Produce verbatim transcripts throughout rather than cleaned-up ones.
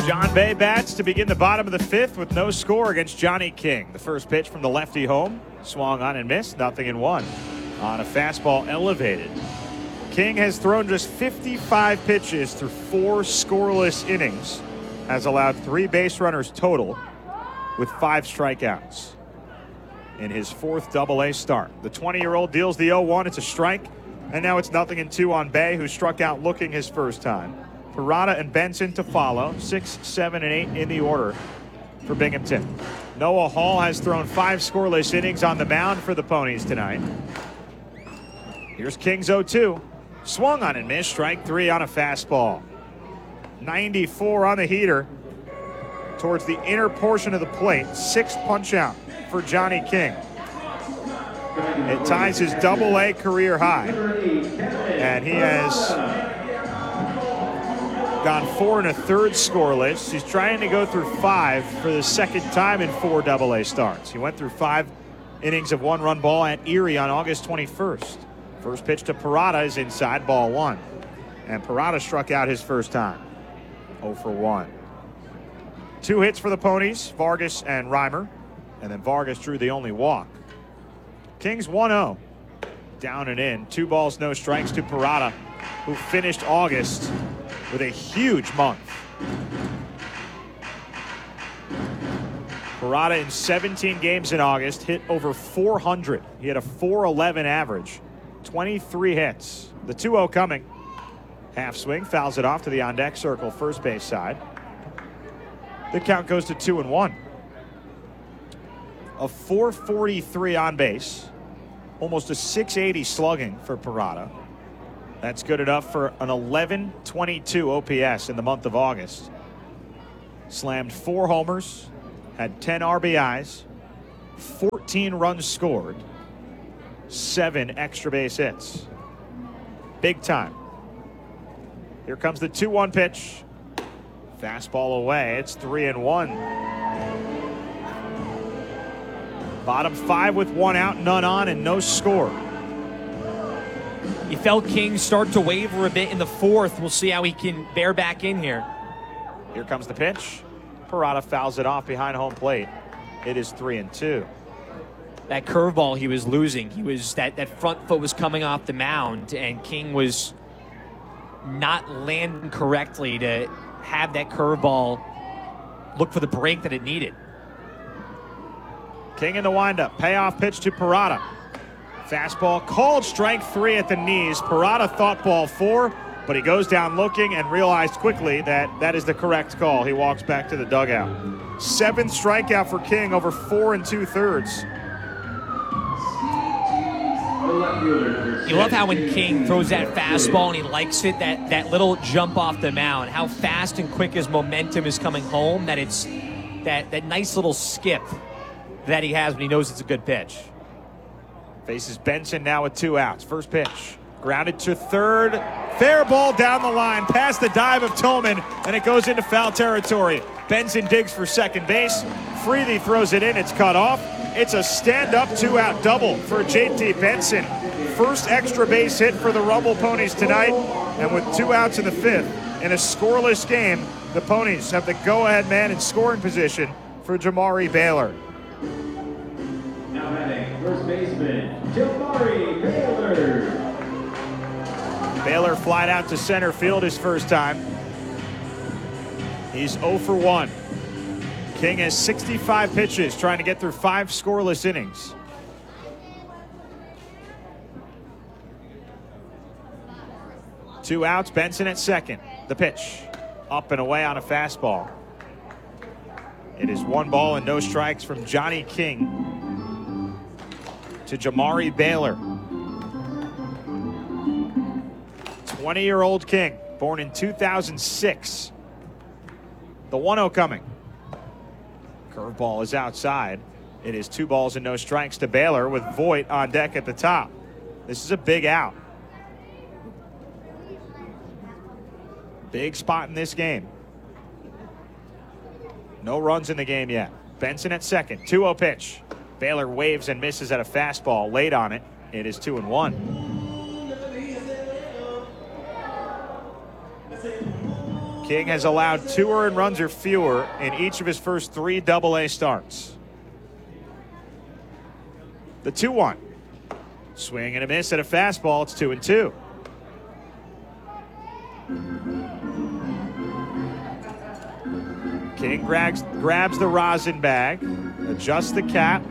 John Bay bats to begin the bottom of the fifth with no score against Johnny King. The first pitch from the lefty home, swung on and missed, nothing in one. On a fastball elevated. King has thrown just fifty-five pitches through four scoreless innings, has allowed three base runners total with five strikeouts in his fourth double A start. The twenty-year-old deals the oh one, it's a strike, and now it's nothing and two on Bay, who struck out looking his first time. Parada and Benson to follow, six, seven, and eight in the order for Binghamton. Noah Hall has thrown five scoreless innings on the mound for the Ponies tonight. Here's King's oh two. Swung on and missed, strike three on a fastball. ninety-four on the heater towards the inner portion of the plate. Sixth punch out for Johnny King. It ties his double A career high. And he has gone four and a third scoreless. He's trying to go through five for the second time in four double A starts. He went through five innings of one run ball at Erie on August twenty-first. First pitch to Parada is inside, ball one. And Parada struck out his first time. oh for one. Two hits for the Ponies, Vargas and Reimer. And then Vargas drew the only walk. Kings one oh. Down and in. Two balls, no strikes to Parada, who finished August with a huge month. Parada in seventeen games in August hit over four hundred. He had a four eleven average. twenty-three hits. The two oh coming. Half swing, fouls it off to the on-deck circle, first base side. The count goes to two and one. A four forty-three on base. Almost a six eighty slugging for Parada. That's good enough for an eleven twenty-two O P S in the month of August. Slammed four homers, had ten R B Is, fourteen runs scored, seven extra base hits. Big time. Here comes the two one pitch. Fastball away. It's three and one. Bottom five with one out, none on, and no score. You felt King start to waver a bit in the fourth. We'll see how he can bear back in here. Here comes the pitch. Parada fouls it off behind home plate. It is three and two. That curveball he was losing. He was that, that front foot was coming off the mound, and King was not landing correctly to have that curveball look for the break that it needed. King in the windup. Payoff pitch to Parada. Fastball called strike three at the knees. Parada thought ball four, but he goes down looking and realized quickly that that is the correct call. He walks back to the dugout. Seventh strikeout for King over four and two thirds. You love how when King throws that fastball and he likes it, that, that little jump off the mound, how fast and quick his momentum is coming home, that it's that, that nice little skip that he has when he knows it's a good pitch. Faces Benson now with two outs. First pitch. Grounded to third. Fair ball down the line past the dive of Tillman, and it goes into foul territory. Benson digs for second base. Freedy throws it in. It's cut off. It's a stand-up two-out double for J T Benson. First extra base hit for the Rumble Ponies tonight. And with two outs in the fifth, in a scoreless game, the Ponies have the go-ahead man in scoring position for Jamari Baylor. Now batting, first baseman, Jamari Baylor. Baylor flied out to center field his first time. He's oh for one. King has sixty-five pitches, trying to get through five scoreless innings. Two outs, Benson at second. The pitch, up and away on a fastball. It is one ball and no strikes from Johnny King to Jamari Baylor. twenty-year-old King, born in two thousand six. The one oh coming. Curveball is outside. It is two balls and no strikes to Baylor with Voit on deck at the top. This is a big out. Big spot in this game. No runs in the game yet. Benson at second. two oh pitch. Baylor waves and misses at a fastball. Late on it. It is two and one. King has allowed two earned runs or fewer in each of his first three double A starts. The two one. Swing and a miss at a fastball. It's two and two. King grabs, grabs the rosin bag, adjusts the cap,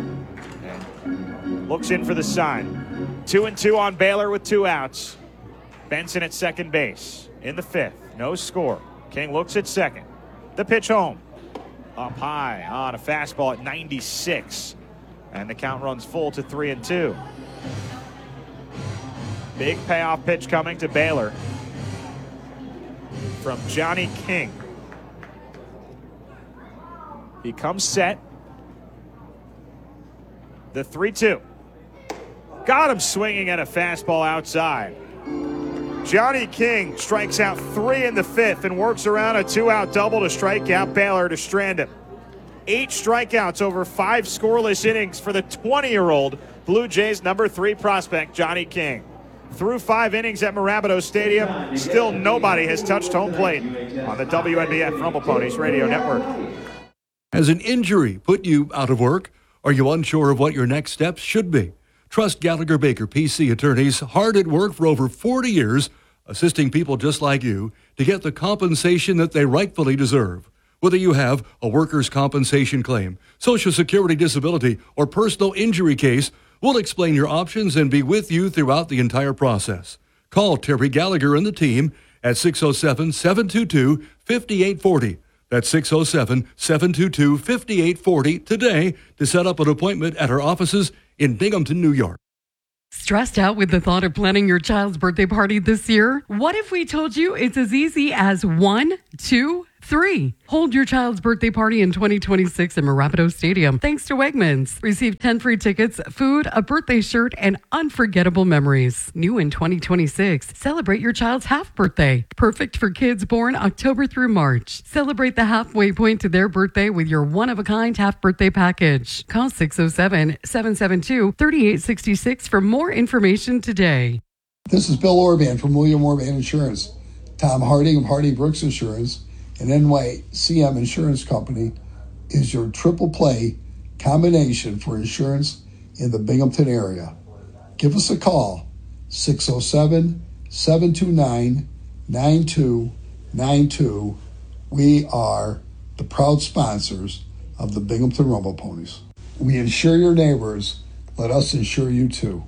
and looks in for the sign. Two and two on Baylor with two outs. Benson at second base in the fifth. No score. King looks at second. The pitch home. Up high on a fastball at ninety-six. And the count runs full to three and two. Big payoff pitch coming to Baylor from Johnny King. He comes set. The three two. Got him swinging at a fastball outside. Johnny King strikes out three in the fifth and works around a two-out double to strike out Baylor to strand him. Eight strikeouts over five scoreless innings for the twenty-year-old Blue Jays number three prospect, Johnny King. Through five innings at Mirabito Stadium, still nobody has touched home plate on the W N B F Rumble Ponies Radio Network. Has an injury put you out of work? Are you unsure of what your next steps should be? Trust Gallagher Baker P C attorneys, hard at work for over forty years, assisting people just like you to get the compensation that they rightfully deserve. Whether you have a workers' compensation claim, Social Security disability, or personal injury case, we'll explain your options and be with you throughout the entire process. Call Terry Gallagher and the team at six oh seven, seven two two, five eight four oh. That's six oh seven, seven two two, five eight four oh today to set up an appointment at our offices in Binghamton, New York. Stressed out with the thought of planning your child's birthday party this year? What if we told you it's as easy as one, two, three? Hold your child's birthday party in twenty twenty-six in Mirabito Stadium thanks to Wegmans. Receive ten free tickets, food, a birthday shirt, and unforgettable memories. New in twenty twenty-six, celebrate your child's half birthday. Perfect for kids born October through March. Celebrate the halfway point to their birthday with your one-of-a-kind half birthday package. Call six oh seven, seven seven two, three eight six six for more information today. This is Bill Orban from William Orban Insurance. Tom Harding of Harding Brooks Insurance and N Y C M Insurance Company is your triple play combination for insurance in the Binghamton area. Give us a call, six oh seven, seven two nine, nine two nine two. We are the proud sponsors of the Binghamton Rumble Ponies. We insure your neighbors. Let us insure you too.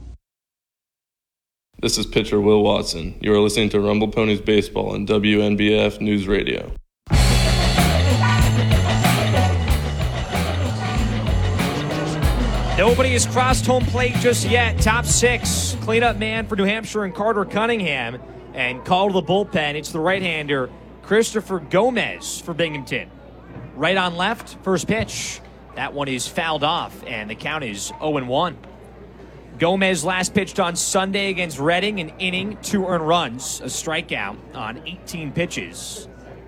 This is pitcher Will Watson. You are listening to Rumble Ponies Baseball on W N B F News Radio. Nobody has crossed home plate just yet. Top six. Cleanup man for New Hampshire and Carter Cunningham. And call to the bullpen. It's the right-hander, Christopher Gomez for Binghamton. Right on left, first pitch. That one is fouled off, and the count is oh and one. Gomez last pitched on Sunday against Reading, an inning, two earned runs, a strikeout on eighteen pitches.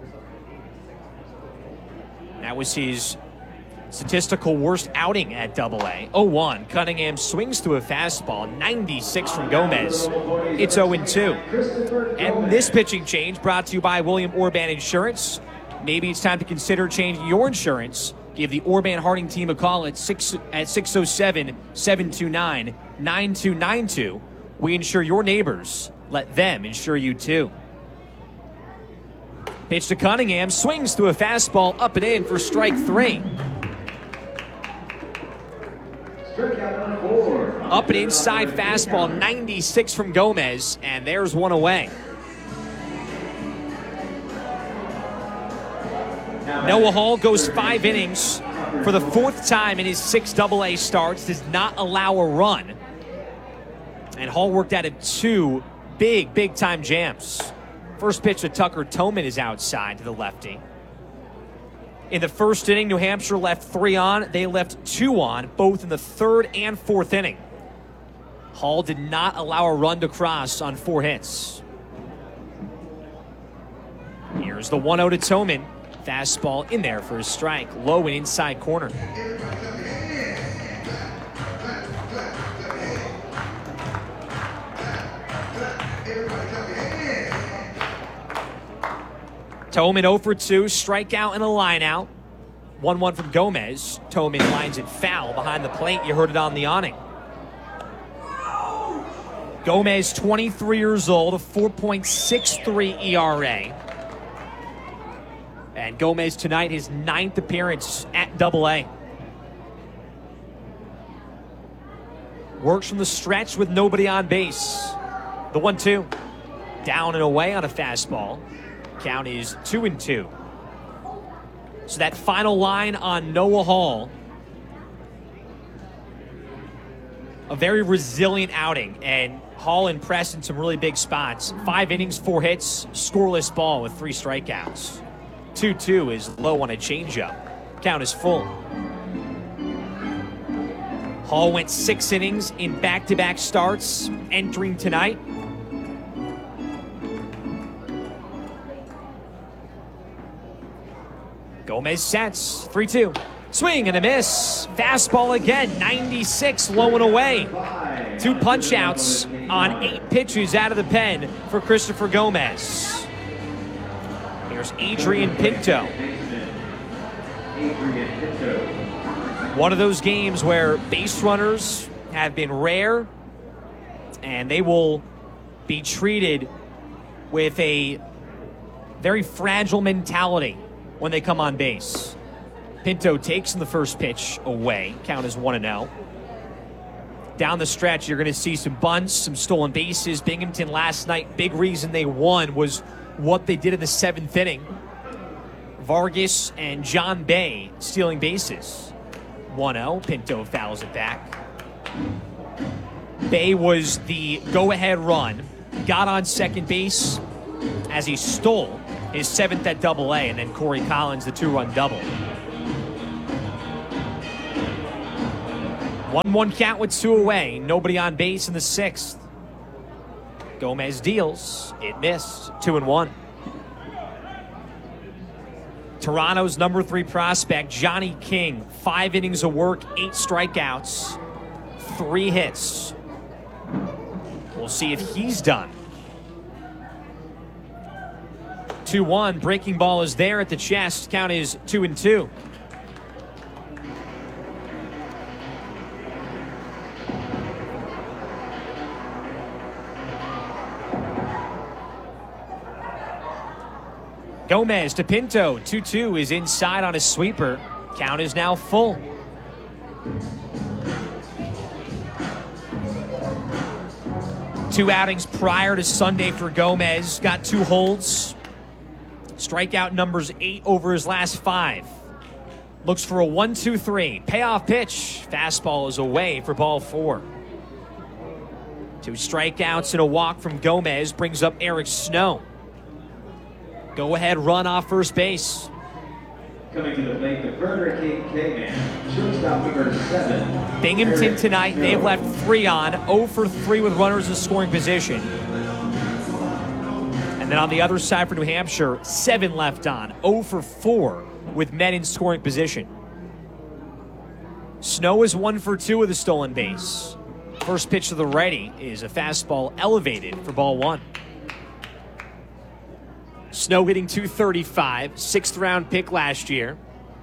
That was his statistical worst outing at Double A. oh one. Cunningham swings through a fastball. ninety-six from Gomez. It's oh and two. And this pitching change brought to you by William Orban Insurance. Maybe it's time to consider changing your insurance. Give the Orban Harding team a call at six at six oh seven, seven two nine, nine two nine two. We insure your neighbors. Let them insure you too. Pitch to Cunningham. Swings through a fastball up and in for strike three. Up and inside fastball, ninety-six from Gomez, and there's one away. Noah Hall goes five innings for the fourth time in his six double A starts, does not allow a run. And Hall worked out of two big, big-time jams. First pitch to Tucker Toman is outside to the lefty. In the first inning, New Hampshire left three on. They left two on, both in the third and fourth inning. Hall did not allow a run to cross on four hits. Here's the one oh to Toman. Fastball in there for a strike. Low and inside corner. Tillman oh for two, strikeout and a line out. one one from Gomez. Tillman lines it foul behind the plate. You heard it on the awning. Gomez, twenty-three years old, a four point six three E R A. And Gomez tonight, his ninth appearance at Double A. Works from the stretch with nobody on base. The one two. Down and away on a fastball. Count is two and two. So that final line on Noah Hall. A very resilient outing, and Hall impressed in some really big spots. Five innings, four hits, scoreless ball with three strikeouts. two two is low on a changeup. Count is full. Hall went six innings in back-to-back starts entering tonight. Gomez sets, three two. Swing and a miss. Fastball again, ninety-six, low and away. Two punch-outs on eight pitches out of the pen for Christopher Gomez. Here's Adrian Pinto. One of those games where base runners have been rare, and they will be treated with a very fragile mentality when they come on base. Pinto takes in the first pitch away. Count is one and oh. Down the stretch, you're going to see some bunts, some stolen bases. Binghamton last night, big reason they won was what they did in the seventh inning. Vargas and John Bay stealing bases. one oh. Pinto fouls it back. Bay was the go-ahead run. Got on second base as he stole his seventh at Double A, and then Corey Collins, the two-run double. one one count with two away. Nobody on base in the sixth. Gomez deals. It missed. Two and one. Toronto's number three prospect, Johnny King. Five innings of work, eight strikeouts, three hits. We'll see if he's done. two one. Breaking ball is there at the chest. Count is two and two. Gomez to Pinto. two two is inside on a sweeper. Count is now full. Two outings prior to Sunday for Gomez. Got two holds. Strikeout numbers eight over his last five. Looks for a one two three. Payoff pitch. Fastball is away for ball four. Two strikeouts and a walk from Gomez brings up Eric Snow. Go ahead run off first base. Coming to the plate, the Burger King K-Man, shortstop number seven. Binghamton tonight, they've left three on, oh for three with runners in scoring position. And then on the other side for New Hampshire, seven left on, oh for four with men in scoring position. Snow is one for two with a stolen base. First pitch to the righty is a fastball elevated for ball one. Snow hitting two thirty-five, sixth round pick last year.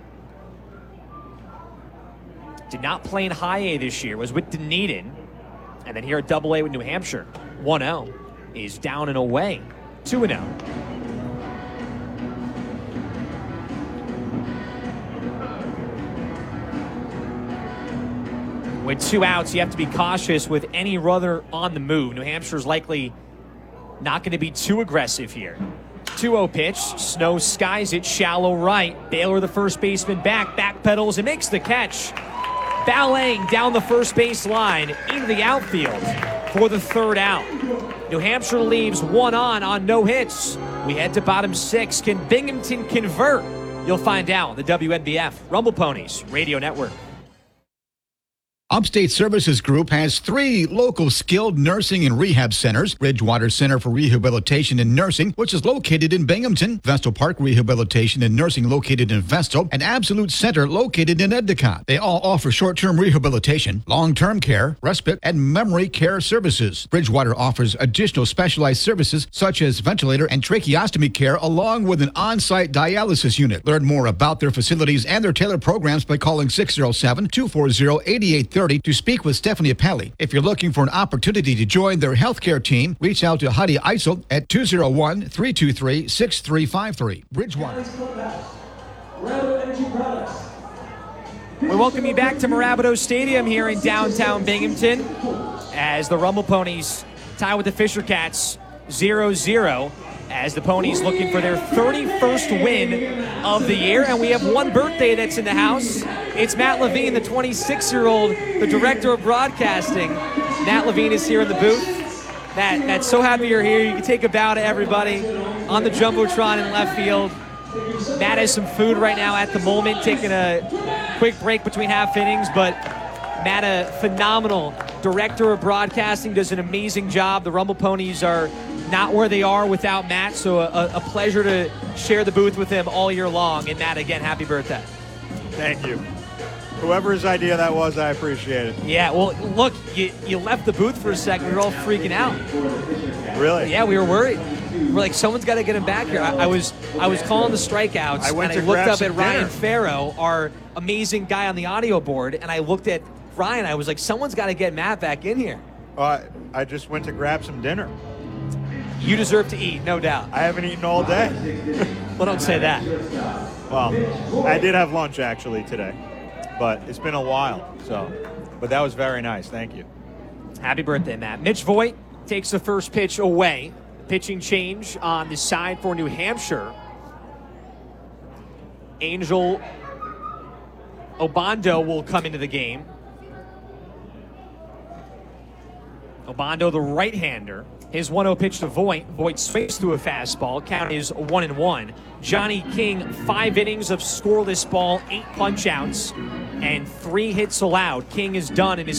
Did not play in high A this year, was with Dunedin. And then here at Double A with New Hampshire. one oh is down and away. two and oh. With two outs, you have to be cautious with any runner on the move. New Hampshire's likely not going to be too aggressive here. two oh pitch. Snow skies it shallow right. Baylor, the first baseman, back, backpedals and makes the catch. Ballaying down the first base line into the outfield for the third out. New Hampshire leaves one on on no hits. We head to bottom six. Can Binghamton convert? You'll find out. The W N B F Rumble Ponies Radio Network. Upstate Services Group has three local skilled nursing and rehab centers. Bridgewater Center for Rehabilitation and Nursing, which is located in Binghamton. Vestal Park Rehabilitation and Nursing located in Vestal. And Absolute Center located in Endicott. They all offer short-term rehabilitation, long-term care, respite, and memory care services. Bridgewater offers additional specialized services such as ventilator and tracheostomy care along with an on-site dialysis unit. Learn more about their facilities and their tailored programs by calling six oh seven, two four zero, eight eight three zero to speak with Stephanie Appelli. If you're looking for an opportunity to join their healthcare team, reach out to Heidi Eisel at two oh one, three two three, six three five three. Bridgewater. We welcome you back to Marabato Stadium here in downtown Binghamton as the Rumble Ponies tie with the Fisher Cats zero zero. As the Ponies looking for their thirty-first win of the year. And we have one birthday that's in the house. It's Matt Levine, the twenty-six-year-old, the director of broadcasting. Matt Levine is here in the booth. Matt, Matt, so happy you're here. You can take a bow to everybody on the Jumbotron in left field. Matt has some food right now at the moment, taking a quick break between half innings, but Matt, a phenomenal director of broadcasting, does an amazing job. The Rumble Ponies are not where they are without Matt, so a, a pleasure to share the booth with him all year long. And Matt, again, happy birthday. Thank you. Whoever's idea that was, I appreciate it. Yeah, well, look, you, you left the booth for a second. We were all freaking out. Really? Yeah, we were worried. We're like, someone's got to get him back here. I, I was I was calling the strikeouts, I went and I to looked grab up at some Ryan dinner. Farrow, our amazing guy on the audio board, and I looked at Ryan. I was like, someone's got to get Matt back in here. Uh, I just went to grab some dinner. You deserve to eat, no doubt. I haven't eaten all day. Well, don't say that. Well, I did have lunch actually today, but it's been a while. So, but that was very nice. Thank you. Happy birthday, Matt. Mitch Voigt takes the first pitch away. Pitching change on the side for New Hampshire. Angel Obando will come into the game. Obando, the right-hander. His one oh pitch to Voigt. Voigt swings through a fastball. Count is one and one. Johnny King, five innings of scoreless ball, eight punch-outs, and three hits allowed. King is done in his